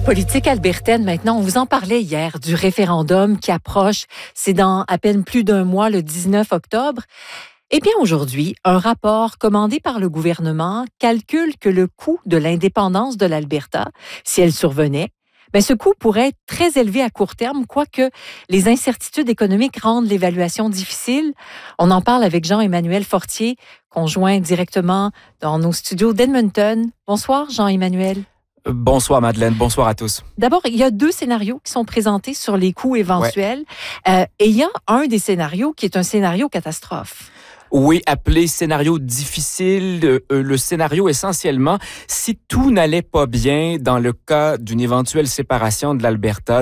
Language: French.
Politique albertaine, maintenant, on vous en parlait hier du référendum qui approche. C'est dans à peine plus d'un mois, le 19 octobre. Eh bien, aujourd'hui, un rapport commandé par le gouvernement calcule que le coût de l'indépendance de l'Alberta, si elle survenait, ce coût pourrait être très élevé à court terme, quoique les incertitudes économiques rendent l'évaluation difficile. On en parle avec Jean-Emmanuel Fortier, conjoint directement dans nos studios d'Edmonton. Bonsoir, Jean-Emmanuel. Bonsoir Madeleine, bonsoir à tous. D'abord, il y a 2 scénarios qui sont présentés sur les coûts éventuels. Et il y a un des scénarios qui est un scénario catastrophe. Oui, appelé scénario difficile, le scénario essentiellement, si tout n'allait pas bien dans le cas d'une éventuelle séparation de l'Alberta